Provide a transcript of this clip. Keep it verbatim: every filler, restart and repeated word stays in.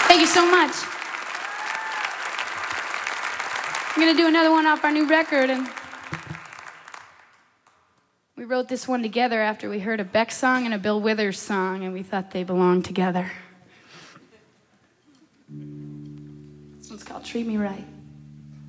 Thank you so much. I'm gonna do another one off our new record, and we wrote this one together after we heard a Beck song and a Bill Withers song, and we thought they belonged together. This one's called Treat Me Right.